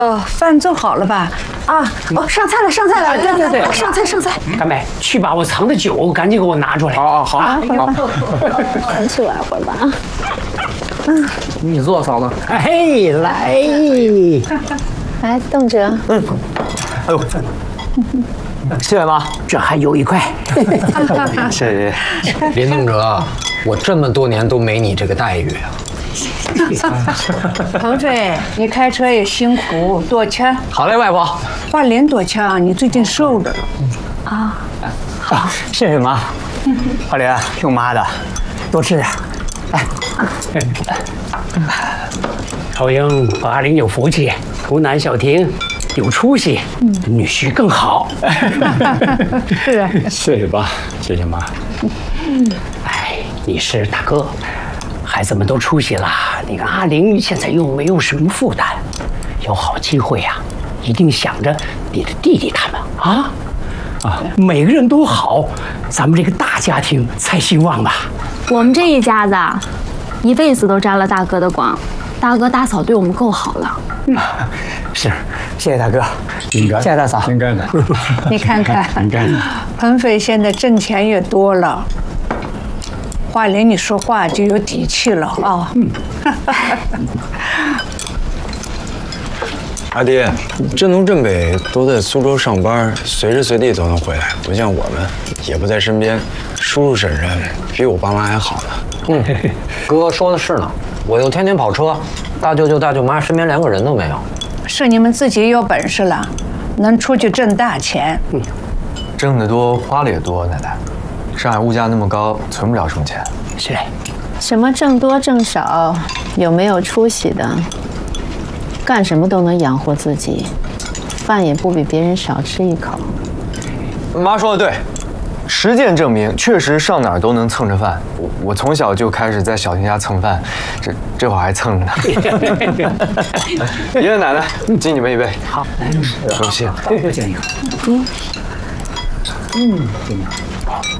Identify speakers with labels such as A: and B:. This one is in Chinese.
A: 饭做好了吧？啊，上菜了，上菜了！对，上菜，上菜！
B: 大妹，去把我藏的酒赶紧给我拿出来。
C: 好。
D: 咱去玩会儿吧啊！
C: 你坐，嫂子。
B: 哎，来，
D: 动辄。
C: 哎呦，谢谢妈，
B: 这还有一块。
C: 谢谢。
E: 林动辄，我这么多年都没你这个待遇啊！
A: 鹏飞，你开车也辛苦，多吃。
C: 好嘞，外婆。
A: 华林多吃啊，你最近瘦了。啊，
C: 好，谢谢妈。华莲，听妈的，多吃点。来，
B: 朝英和阿玲有福气，湖南小婷有出息，女婿更好。
A: 是啊，
C: 谢谢爸，谢谢妈。
B: 哎，你是大哥，孩子们都出息了，那个阿玲现在又没有什么负担，有好机会呀，一定想着你的弟弟他们啊。每个人都好，咱们这个大家庭才兴旺吧。
D: 我们这一家子啊，一辈子都沾了大哥的光，大哥大嫂对我们够好了。
C: 是，谢谢大哥，
F: 应该，
C: 谢谢大嫂，
F: 应该的。
A: 你看看，鹏飞现在挣钱也多了，华林你说话就有底气了啊。
F: 阿爹，镇东镇北都在苏州上班，随时随地都能回来，不像我们也不在身边。叔叔婶婶比我爸妈还好呢。
E: 哥说的是呢，我又天天跑车，大舅舅大舅妈身边连个人都没有。
A: 是你们自己有本事了，能出去挣大钱。
G: 挣得多，花的也多，奶奶。上海物价那么高，存不了什么钱。
B: 是，
D: 什么挣多挣少，有没有出息的，干什么都能养活自己，饭也不比别人少吃一口。
G: 妈说的对，实践证明，确实上哪儿都能蹭着饭。我从小就开始在小婷家蹭饭，这会儿还蹭着呢。爷爷奶奶，敬你们一杯。
B: 好，来，
G: 多谢。
B: 又见一个。